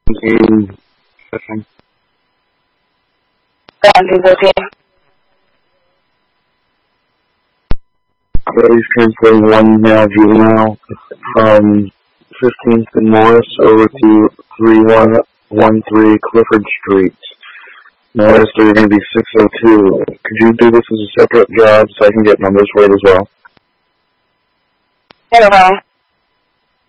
game session. Please transfer one now Gmail from 15th and Morris over to 3113 Clifford Street. Morris, they're going to be 602. Could you do this as a separate job so I can get numbers for it as well? Hello.